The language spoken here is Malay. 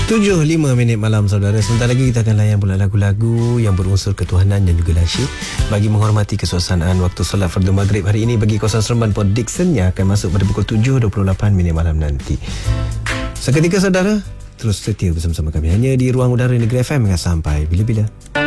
7:05 malam saudara. Sebentar lagi kita akan layan pula lagu-lagu yang berunsur ketuhanan dan juga nasyid bagi menghormati kesuasanaan waktu solat fardu maghrib hari ini bagi kawasan Seremban Port Dickson yang akan masuk pada pukul 7:28 malam nanti. Seketika saudara, terus setia bersama-sama kami hanya di Ruang Udara Negeri FM sampai bila-bila.